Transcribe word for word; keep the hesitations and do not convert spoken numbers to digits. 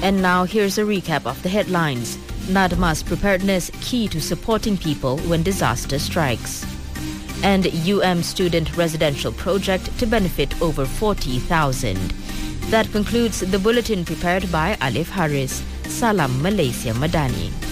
And now here's a recap of the headlines. NADMA's preparedness key to supporting people when disaster strikes. And U M student residential project to benefit over forty thousand. That concludes the bulletin prepared by Alif Harris. Salam Malaysia Madani.